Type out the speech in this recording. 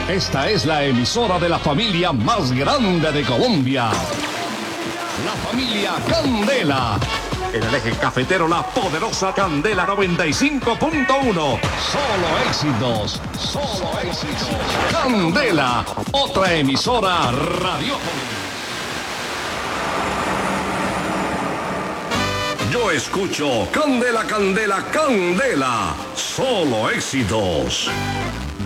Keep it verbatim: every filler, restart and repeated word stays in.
Esta es la emisora de la familia más grande de Colombia. La familia Candela. En el eje cafetero, la poderosa Candela noventa y cinco punto uno. Solo éxitos, solo éxitos. Candela, otra emisora Radiópolis. Yo escucho Candela, Candela, Candela. Solo éxitos.